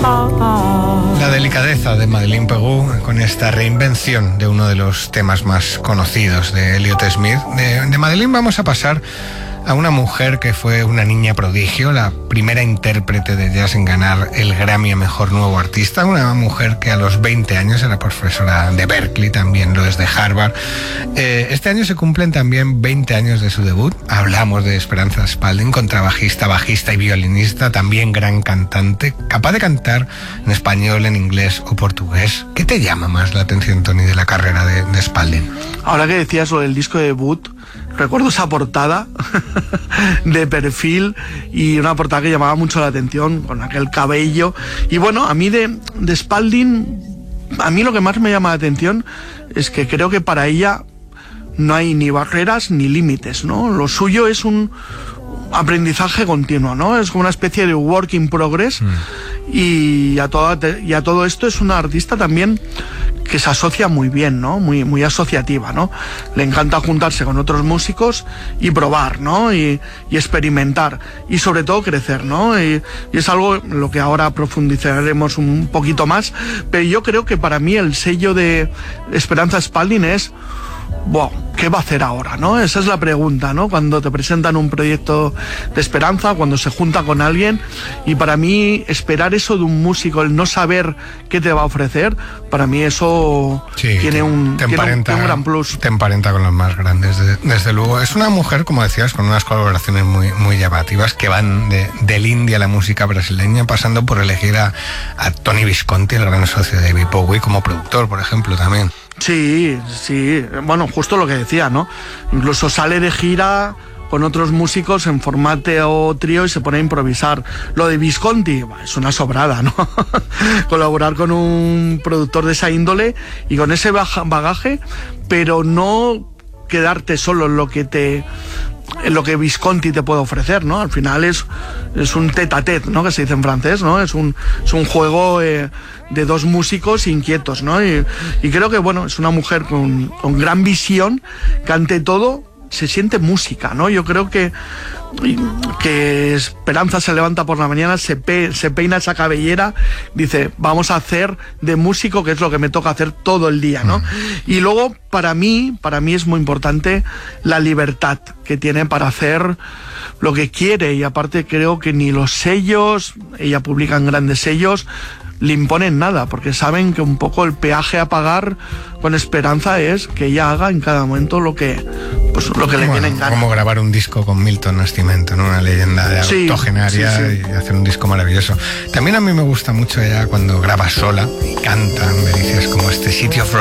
La delicadeza de Madeleine Peyroux con esta reinvención de uno de los temas más conocidos de Elliott Smith. De Madeleine vamos a pasar a una mujer que fue una niña prodigio, la primera intérprete de jazz en ganar el Grammy a Mejor Nuevo Artista, una mujer que a los 20 años era profesora de Berkeley, también lo es de Harvard. Este año se cumplen también 20 años de su debut. Hablamos de Esperanza Spalding, contrabajista, bajista y violinista, también gran cantante, capaz de cantar en español, en inglés o portugués. ¿Qué te llama más la atención, Tony, de la carrera de Spalding? Ahora que decías lo del disco de debut, recuerdo esa portada de perfil, y una portada que llamaba mucho la atención, con aquel cabello. Y bueno, a mí de Spalding, a mí lo que más me llama la atención es que creo que para ella no hay ni barreras ni límites, ¿no? Lo suyo es un aprendizaje continuo, ¿no? Es como una especie de work in progress. Y a todo esto es una artista también que se asocia muy bien, ¿no? Muy asociativa, ¿no? Le encanta juntarse con otros músicos y probar, ¿no? Y experimentar y sobre todo crecer, ¿no? Y es algo en lo que ahora profundizaremos un poquito más, pero yo creo que para mí el sello de Esperanza Spalding es: wow, ¿qué va a hacer ahora, no? Esa es la pregunta, ¿no? Cuando te presentan un proyecto de Esperanza, cuando se junta con alguien, y para mí esperar eso de un músico, el no saber qué te va a ofrecer, para mí eso tiene un gran plus. Te emparenta con los más grandes, desde luego. Es una mujer, como decías, con unas colaboraciones muy llamativas que van del indie a la música brasileña, pasando por elegir a Tony Visconti, el gran socio de David Bowie, como productor, por ejemplo, también. Sí, bueno, justo lo que decía, ¿no? Incluso sale de gira con otros músicos en formato trío y se pone a improvisar. Lo de Visconti es una sobrada, ¿no? Colaborar con un productor de esa índole y con ese bagaje, pero no quedarte solo en lo que Visconti te puede ofrecer, ¿no? Al final es un tête-à-tête, ¿no? Que se dice en francés, ¿no? Es un juego de dos músicos inquietos, ¿no? Y creo que, bueno, es una mujer con gran visión, que ante todo se siente música, ¿no? Yo creo que Esperanza se levanta por la mañana, se peina esa cabellera, dice, vamos a hacer de músico, que es lo que me toca hacer todo el día, ¿no? Y luego, para mí es muy importante la libertad que tiene para hacer lo que quiere, y aparte creo que ni los sellos, ella publica en grandes sellos, le imponen nada, porque saben que un poco el peaje a pagar con Esperanza es que ella haga en cada momento lo que le viene en gana. Como grabar un disco con Milton Nascimento, ¿no? Una leyenda de octogenaria, y hacer un disco maravilloso. También a mí me gusta mucho ella cuando graba sola y canta, me dices, como este City of